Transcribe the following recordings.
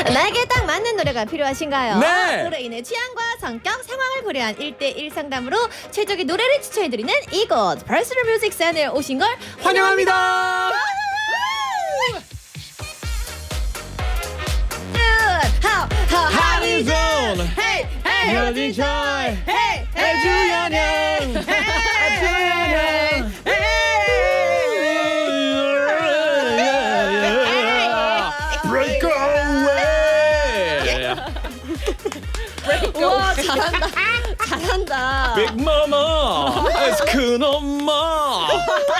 나에게 딱 맞는 노래가 필요하신가요? 네. 노래인의 취향과 성격, 상황을 고려한 1대1 상담으로 최적의 노래를 추천해드리는 이곳 퍼스널 뮤직 센터에 오신 걸 환영합니다. How is on? Hey, hey, 여진 joy. Hey, hey, 주연영. 주연영. Break away. 와, 잘한다. 잘한다. Big Mama. 큰 엄마.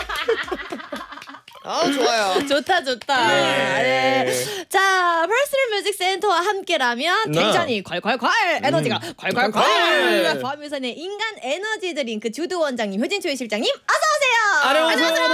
좋아요. 좋다 좋다. 네. 네. 자, 퍼스널 뮤직 센터와 함께라면 네. 텐션이 콸콸콸 에너지가 콸콸콸 콸. 범유선의 인간 에너지 드링크 주드 원장님, 효진초이 실장님 어서 오세요. 안녕하세요.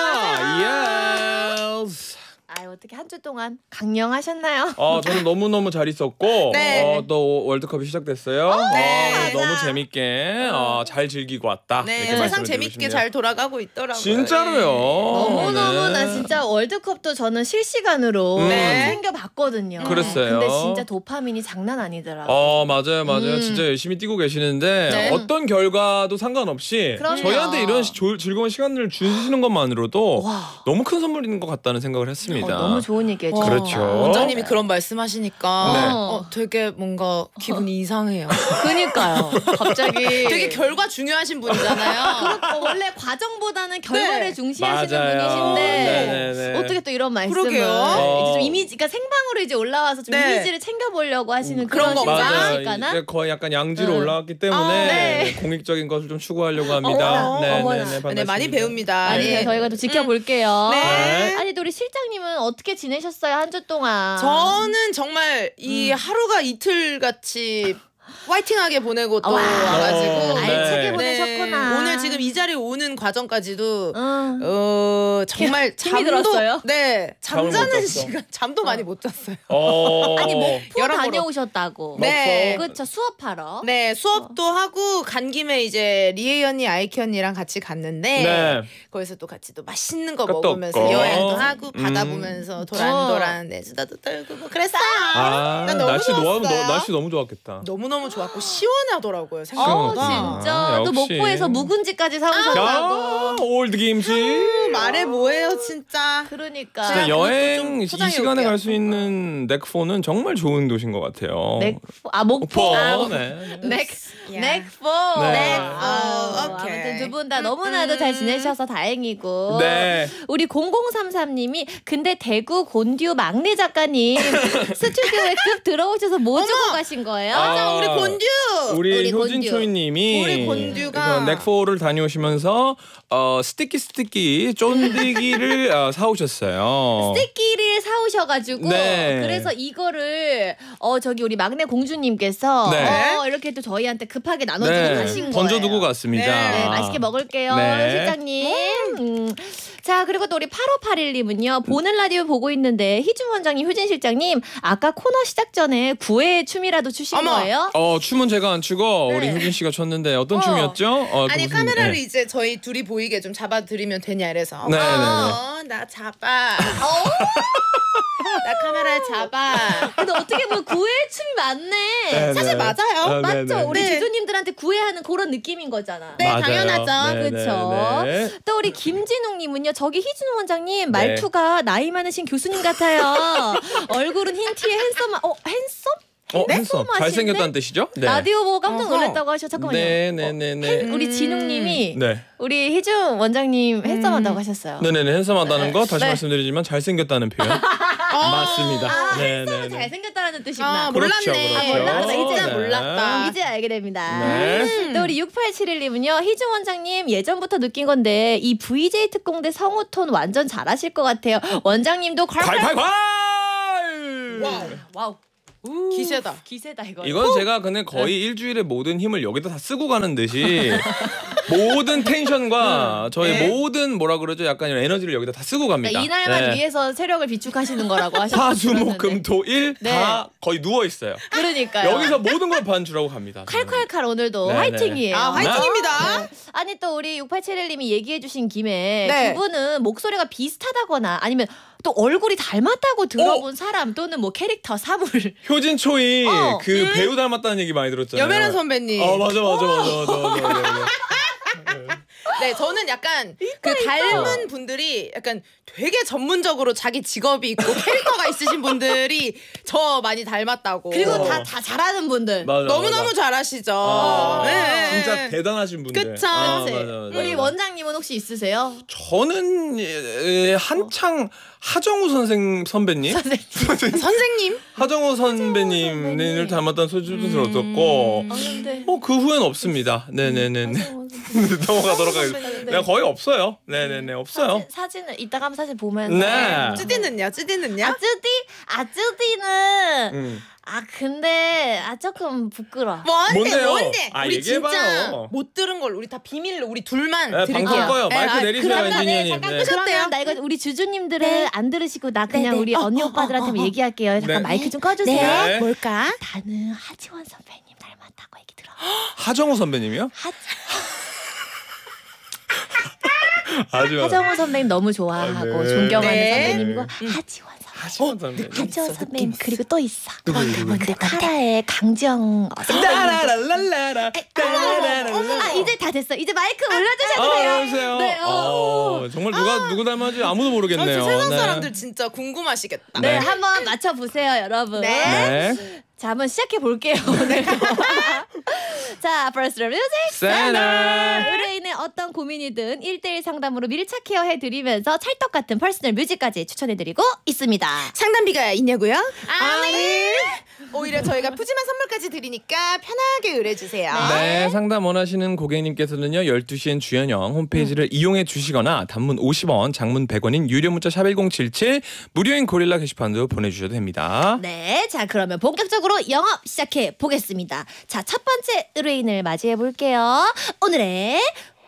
반갑습니다. Yes. 아유, 어떻게 한 주 동안 강령하셨나요? 저는 너무너무 잘 있었고 네. 또 월드컵이 시작됐어요. 네. 너무 재밌게 잘 즐기고 왔다. 네, 이렇게 세상 말씀을 드리고 재밌게 싶네요. 잘 돌아가고 있더라고요. 진짜로요. 너무너무 네. 나 진짜 월드컵도 저는 실시간으로 네. 챙겨봤거든요. 그랬어요. 근데 진짜 도파민이 장난 아니더라고요. 맞아요. 진짜 열심히 뛰고 계시는데 네. 어떤 결과도 상관없이 그럼요. 저희한테 이런 즐거운 시간을 주시는 것만으로도 와. 너무 큰 선물인 것 같다는 생각을 했습니다. 너무 좋은 얘기예요. 와, 그렇죠. 원장님이 그런 말씀하시니까 네. 되게 뭔가 기분이 이상해요. 그러니까요. 갑자기 되게 결과 중요하신 분이잖아요. 원래 과정보다는 결과를 네. 중시하시는 맞아요. 분이신데 네네네. 어떻게 또 이런 말씀을 그러게요. 이제 좀 이미지, 그러니까 생방으로 이제 올라와서 좀 네. 이미지를 챙겨보려고 하시는 그런 그런 건가? 심정이실까나? 맞아요. 거의 약간 양지로 응. 올라왔기 때문에 네. 공익적인 것을 좀 추구하려고 합니다. 어머나, 어머나. 네, 많이 배웁니다. 아니, 네. 저희가 또 지켜볼게요. 네. 아니, 또 우리 실장님은 어떻게 지내셨어요, 한 주 동안? 저는 정말 이 하루가 이틀 같이 화이팅하게 보내고 또 와. 와가지고 알차게 네. 보내셨구나. 오늘 지금 이 자리에 오는 과정까지도 응. 정말 힘이 들었어요? 네, 잠을 못 잠자는 잤어. 시간 잠도 많이 못 잤어요. 아니, 목포 여러모로. 다녀오셨다고. 네. 그렇죠, 수업하러. 네, 수업도 하고 간 김에 이제 리에이 언니, 아이키 언니랑 같이 갔는데 네. 거기서 또 같이 또 맛있는 거 끝도 먹으면서 없고. 여행도 하고 바다 보면서 도란도란 네, 수다도 떨고 뭐 그랬어요. 난 너무 날씨 좋았어요. 날씨 너무 좋았겠다. 너무너무 좋았고 시원하더라고요. 어, 생각보다. 진짜. 또 역시. 목포에서 묵은지까지 사오셨다고. 올드 김치. 말해 뭐해요 진짜. 그러니까. 진짜 제가 여행 그것도 좀 이 포장해 시간에 올게요. 갈 수 있는 넥포는 정말 좋은 도시인 것 같아요. 목포. 네. 넥포. 네. 오케이. 아무튼 두 분 다 너무나도 잘 지내셔서 다행이고. 네. 우리 0033님이 근데 대구 곤듀 막내 작가님 스튜디오에 급 들어오셔서 뭐 주고 가신 거예요? 맞아, 우리 곤듀. 우리 곤듀. 효진초이님이 우리 곤듀가 넥포를 다녀오시면서 스티키 쫀디기를 사오셨어요. 스테이키를 사오셔가지고 네. 그래서 이거를 저기 우리 막내 공주님께서 네. 이렇게 또 저희한테 급하게 나눠주고 가신 거예요. 던져두고 갔습니다. 네, 맛있게 먹을게요, 네. 실장님. 자, 그리고 또 우리 8581님은요. 보는 라디오 보고 있는데 희준 원장님, 효진 실장님 아까 코너 시작 전에 구애 춤이라도 추신 어머. 거예요? 춤은 제가 안 추고 네. 우리 효진 씨가 췄는데 어떤 춤이었죠? 아니 무슨- 카메라를 네. 이제 저희 둘이 보이게 좀 잡아드리면 되냐 이래서 네, 나 잡아 나 카메라에 잡아 근데 어떻게 보면 구애 춤이 맞네. 네, 사실 네. 맞아요. 맞죠? 네, 네. 우리 네. 지조님들한테 구애하는 그런 느낌인 거잖아. 네, 맞아요. 당연하죠. 네, 그쵸? 네, 네. 또 우리 김진웅님은요. 저기 희준 원장님 네. 말투가 나이 많으신 교수님 같아요. 얼굴은 흰 티에 핸섬. 핸섬? 핸섬. 잘생겼다는 뜻이죠? 네. 라디오 보고 깜짝 어허. 놀랐다고 하셔. 잠깐만요. 네네네네. 우리 진웅님이 네. 우리 희준 원장님 핸섬하다고 하셨어요. 네네네. 핸섬하다는 거 다시 네. 말씀드리지만 잘생겼다는 표현 맞습니다. 핸섬은 잘생겼다는 뜻이구나. 몰랐네. 그렇죠, 그렇죠. 몰랐다. 이제 네. 몰랐다. 이제 알게 됩니다. 네. 또 우리 6871님은요. 희준 원장님 예전부터 느낀 건데 이 VJ 특공대 성우톤 완전 잘하실 것 같아요. 원장님도 콸콸콸! 와우. 기세다. 기세다 이거. 이건 제가 그냥 거의 일주일에 모든 힘을 여기다 다 쓰고 가는 듯이 모든 텐션과 저의 네. 모든 뭐라 그러죠? 약간 이런 에너지를 여기다 다 쓰고 갑니다. 이날만 네. 위해서 세력을 비축하시는 거라고 하셨어요. 화수목금토일 네. 다 거의 누워 있어요. 그러니까요. 여기서 모든 걸 반주라고 갑니다. 저는. 칼칼칼 오늘도 네, 화이팅이에요. 아 화이팅입니다. 아니 또 우리 6871님이 얘기해주신 김에 네. 두 분은 목소리가 비슷하다거나 아니면 또 얼굴이 닮았다고 들어본 사람 또는 뭐 캐릭터 사물. 효진 초이 어. 그 배우 닮았다는 얘기 많이 들었잖아요. 여배란 선배님. 맞아. 네, 저는 약간 그 닮은 분들이 약간 되게 전문적으로 자기 직업이 있고 캐릭터가 있으신 분들이 저 많이 닮았다고. 그리고 다 잘하는 분들. 맞아, 너무너무 맞아. 잘하시죠. 네. 진짜 대단하신 분들. 그쵸. 그치? 맞아. 우리 원장님은 혹시 있으세요? 저는 한창 하정우 선배님 선생님? 하정우 선배님을 닮았다는 소리도 들었었고 근데 그 후엔 없습니다. 네네네. 넘어가도록 하겠습니다. 네, 거의 없어요. 네네네 없어요. 사진을 이따가 한번 사진 보면서. 네. 쯔디는요? 아쯔디는 근데 조금 부끄러. 뭔데요? 우리 얘기해봐요. 진짜 못 들은 걸 우리 다 비밀로 우리 둘만 네, 드릴게요. 방송 꺼요. 마이크 내리세요, 그러면 엔지니어님. 잠깐 네. 끄셨대요. 나 이거 우리 주주님들은 안 들으시고 나 그냥 우리 언니 오빠들한테 얘기할게요. 잠깐 네. 마이크 좀 꺼주세요. 네. 뭘까? 나는 하지원 선배님 닮았다고 얘기 들어. 하정우 선배님이요? 하정우 선배님 너무 좋아하고 네. 존경하는 네. 선배님이고 하지원 선배님. 하정우 선배님. 하지원 선배님 그리고 또 있어. 누구? 그 카라의 강지영 선배님. 따라라라라라. 따라라라라. 이제 다 됐어. 이제 마이크 올려주셔도 돼요. 여보세요. 네, 정말 누구 닮았는지 아무도 모르겠네요. 세상 네. 사람들 진짜 궁금하시겠다. 네, 한번 맞춰보세요, 여러분. 네. 네. 자, 한번 시작해 볼게요. 오늘도. 자, First Music Center. 의뢰인의 어떤 고민이든 1대1 상담으로 밀착 케어 해드리면서 찰떡 같은 퍼스널 뮤직까지 추천해드리고 있습니다. 상담비가 있냐고요? 아니. 오히려 저희가 푸짐한 선물까지 드리니까 편하게 의뢰주세요. 네, 상담 원하시는 고객님께서는요 12시엔 주연영 홈페이지를 이용해 주시거나 단문 50원, 장문 100원인 유료 문자 샵 1077 무료인 고릴라 게시판도 보내주셔도 됩니다. 네, 자 그러면 본격적으로 영업 시작해 보겠습니다. 자, 첫 번째 의뢰인을 맞이해 볼게요. 오늘의